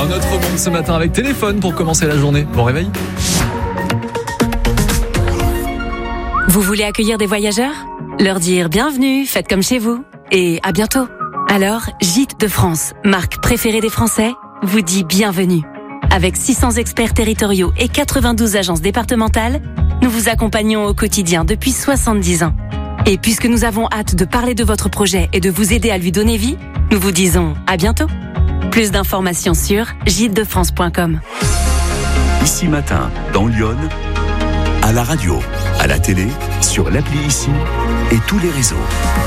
notre monde ce matin avec téléphone pour commencer la journée. Bon réveil. Vous voulez accueillir des voyageurs ? Leur dire bienvenue, faites comme chez vous et à bientôt. Alors, Gîtes de France, marque préférée des Français, vous dit bienvenue. Avec 600 experts territoriaux et 92 agences départementales, nous vous accompagnons au quotidien depuis 70 ans. Et puisque nous avons hâte de parler de votre projet et de vous aider à lui donner vie, nous vous disons à bientôt. Plus d'informations sur gîtesdefrance.com. Ici Matin, dans Lyon, à la radio, à la télé, sur l'appli Ici et tous les réseaux.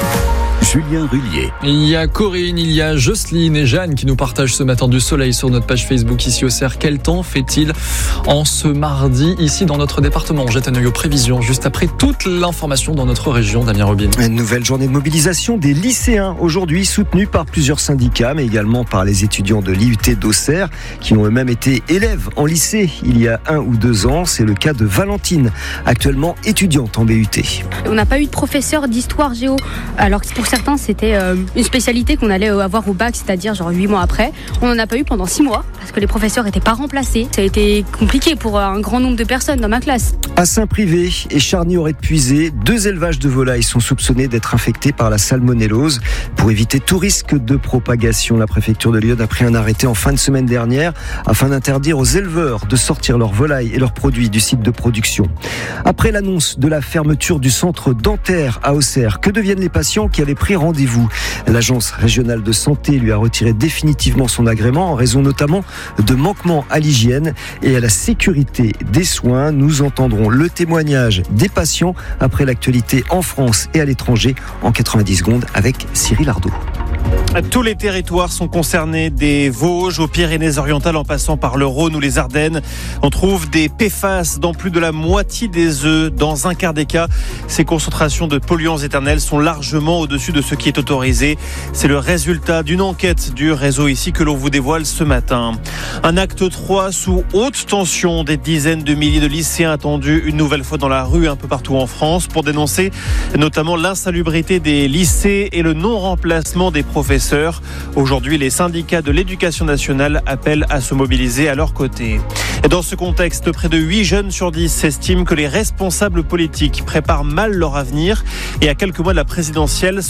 Julien Rullier. Il y a Corinne, il y a Jocelyne et Jeanne qui nous partagent ce matin du soleil sur notre page Facebook ici au Cerf. Quel temps fait-il en ce mardi ici dans notre département ? On jette un œil aux prévisions juste après toute l'information dans notre région. Damien Robin. Une nouvelle journée de mobilisation des lycéens aujourd'hui soutenue par plusieurs syndicats mais également par les étudiants de l'IUT d'Auxerre qui ont eux-mêmes été élèves en lycée il y a 1 ou 2 ans. C'est le cas de Valentine, actuellement étudiante en BUT. On n'a pas eu de professeur d'histoire géo alors que pour certains c'était une spécialité qu'on allait avoir au bac, c'est-à-dire genre 8 mois après. On n'en a pas eu pendant 6 mois parce que les professeurs n'étaient pas remplacés. Ça a été compliqué pour un grand nombre de personnes dans ma classe. À Saint-Privé et Charny-Auray-de-Puisée, 2 élevages de volailles sont soupçonnés d'être infectés par la salmonellose. Pour éviter tout risque de propagation, la préfecture de Lyon a pris un arrêté en fin de semaine dernière afin d'interdire aux éleveurs de sortir leurs volailles et leurs produits du site de production. Après l'annonce de la fermeture du centre dentaire à Auxerre, que deviennent les patients qui avaient pris rendez-vous ? L'agence régionale de santé lui a retiré définitivement son agrément en raison notamment de manquements à l'hygiène et à la sécurité des soins. Nous entendrons le témoignage des patients après l'actualité en France et à l'étranger en 90 secondes avec Cyril Ardo. Tous les territoires sont concernés, des Vosges aux Pyrénées-Orientales en passant par le Rhône ou les Ardennes. On trouve des PFAS dans plus de la moitié des œufs. Dans un quart des cas, ces concentrations de polluants éternels sont largement au-dessus de ce qui est autorisé. C'est le résultat d'une enquête du réseau ici que l'on vous dévoile ce matin. Un acte 3 sous haute tension. Des dizaines de milliers de lycéens attendus une nouvelle fois dans la rue un peu partout en France pour dénoncer notamment l'insalubrité des lycées et le non-remplacement des professeurs. Aujourd'hui, les syndicats de l'éducation nationale appellent à se mobiliser à leur côté. Et dans ce contexte, près de 8 jeunes sur 10 estiment que les responsables politiques préparent mal leur avenir. Et à quelques mois de la présidentielle,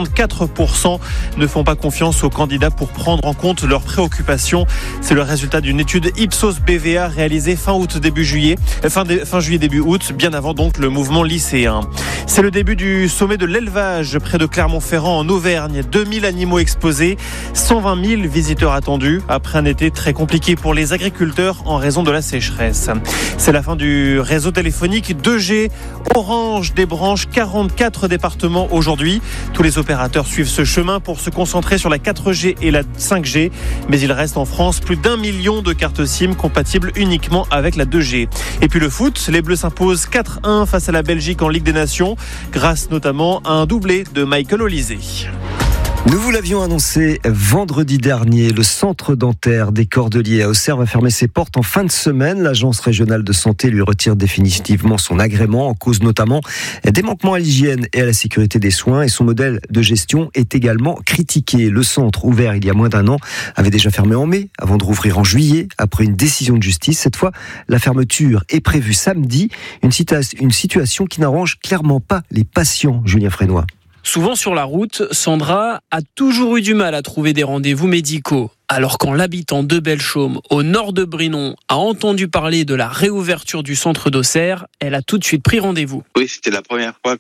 64% ne font pas confiance aux candidats pour prendre en compte leurs préoccupations. C'est le résultat d'une étude Ipsos BVA réalisée fin juillet, début août, bien avant donc le mouvement lycéen. C'est le début du sommet de l'élevage près de Clermont-Ferrand en Auvergne. 2000 animaux exposés, 120 000 visiteurs attendus après un été très compliqué pour les agriculteurs en raison de la sécheresse. C'est la fin du réseau téléphonique 2G. Orange débranche 44 départements aujourd'hui. Tous les opérateurs suivent ce chemin pour se concentrer sur la 4G et la 5G. Mais il reste en France plus d'1 million de cartes SIM compatibles uniquement avec la 2G. Et puis le foot, les Bleus s'imposent 4-1 face à la Belgique en Ligue des Nations, grâce notamment à un doublé de Michael Olysée. Nous vous l'avions annoncé vendredi dernier, le centre dentaire des Cordeliers à Auxerre va fermer ses portes en fin de semaine. L'agence régionale de santé lui retire définitivement son agrément en cause notamment des manquements à l'hygiène et à la sécurité des soins et son modèle de gestion est également critiqué. Le centre, ouvert il y a moins d'1 an, avait déjà fermé en mai avant de rouvrir en juillet après une décision de justice. Cette fois, la fermeture est prévue samedi, une situation qui n'arrange clairement pas les patients, Julien Frénois. Souvent sur la route, Sandra a toujours eu du mal à trouver des rendez-vous médicaux. Alors quand l'habitant de Belchaume, au nord de Brinon, a entendu parler de la réouverture du centre d'Auxerre, elle a tout de suite pris rendez-vous. Oui, c'était la première fois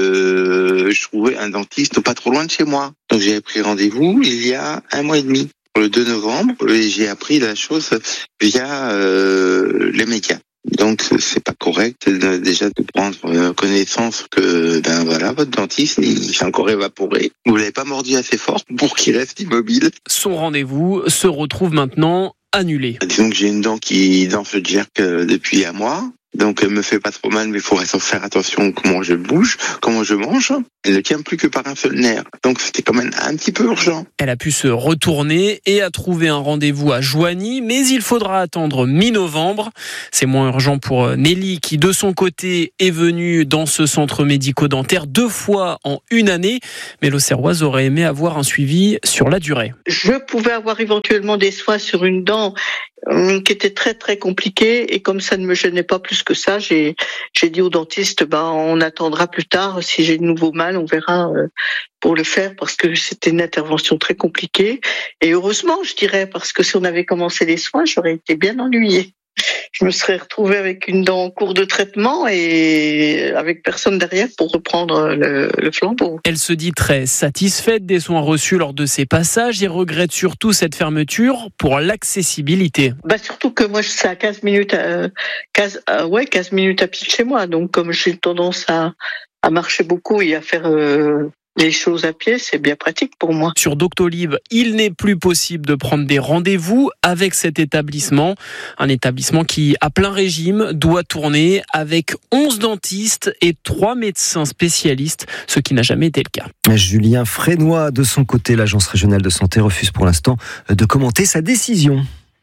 que je trouvais un dentiste pas trop loin de chez moi. Donc j'ai pris rendez-vous il y a 1 mois et demi, le 2 novembre, et j'ai appris la chose via les médias. Donc c'est pas correct déjà de prendre connaissance que votre dentiste il s'est encore évaporé. Vous l'avez pas mordu assez fort pour qu'il reste immobile. Son rendez-vous se retrouve maintenant annulé. Disons que j'ai une dent qui danse le jerk depuis 1 mois. Donc elle me fait pas trop mal, mais il faudrait faire attention comment je bouge, comment je mange. Elle ne tient plus que par un seul nerf. Donc c'était quand même un petit peu urgent. Elle a pu se retourner et a trouvé un rendez-vous à Joigny, mais il faudra attendre mi-novembre. C'est moins urgent pour Nelly qui, de son côté, est venue dans ce centre médico-dentaire 2 fois en 1 année. Mais l'Auxerroise aurait aimé avoir un suivi sur la durée. Je pouvais avoir éventuellement des soins sur une dent qui était très très compliqué, et comme ça ne me gênait pas plus que ça, j'ai dit au dentiste, on attendra plus tard, si j'ai de nouveau mal, on verra pour le faire, parce que c'était une intervention très compliquée, et heureusement je dirais, parce que si on avait commencé les soins, j'aurais été bien ennuyée. Je me serais retrouvée avec une dent en cours de traitement et avec personne derrière pour reprendre le flambeau. Elle se dit très satisfaite des soins reçus lors de ces passages et regrette surtout cette fermeture pour l'accessibilité. Surtout que moi, c'est à 15 minutes à pied de chez moi. Donc, comme j'ai tendance à marcher beaucoup et à faire les choses à pied, c'est bien pratique pour moi. Sur Doctolib, il n'est plus possible de prendre des rendez-vous avec cet établissement. Un établissement qui, à plein régime, doit tourner avec 11 dentistes et 3 médecins spécialistes, ce qui n'a jamais été le cas. Julien Frénois, de son côté, l'Agence régionale de santé refuse pour l'instant de commenter sa décision.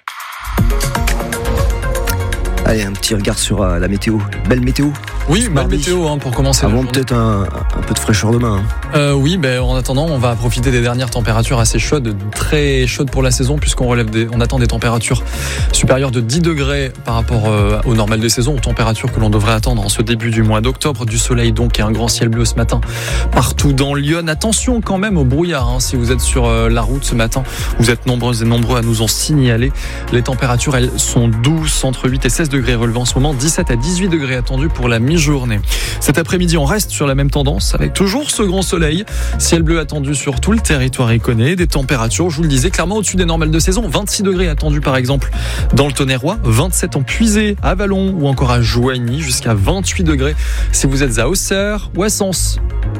Allez, un petit regard sur la météo. Belle météo. Oui, belle météo pour commencer. Avant peut-être un peu de fraîcheur demain. Oui, en attendant, on va profiter des dernières températures assez chaudes, très chaudes pour la saison, puisqu'on attend des températures supérieures de 10 degrés par rapport au normal de saison, aux températures que l'on devrait attendre en ce début du mois d'octobre. Du soleil donc et un grand ciel bleu ce matin partout dans Lyon. Attention quand même au brouillard, si vous êtes sur la route ce matin. Vous êtes nombreuses et nombreux à nous en signaler. Les températures, elles sont douces, entre 8 et 16 degrés relevés en ce moment, 17 à 18 degrés attendus pour la mi-journée. Cet après-midi, on reste sur la même tendance avec toujours ce grand soleil. Ciel bleu attendu sur tout le territoire iconé. Des températures, je vous le disais, clairement au-dessus des normales de saison. 26 degrés attendus par exemple dans le Tonnerrois, 27 en Puisé, à Vallon ou encore à Joigny, jusqu'à 28 degrés si vous êtes à Auxerre ou à Sens.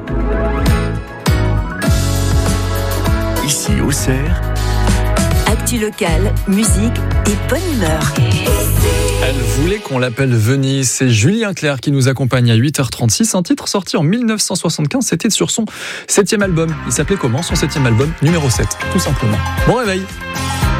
Ici Auxerre. Actu locale, musique et bonne humeur. Elle voulait qu'on l'appelle Venise. C'est Julien Clerc qui nous accompagne à 8h36. Un titre sorti en 1975. C'était sur son 7e album. Il s'appelait comment, son 7e album? Numéro 7, tout simplement. Bon réveil.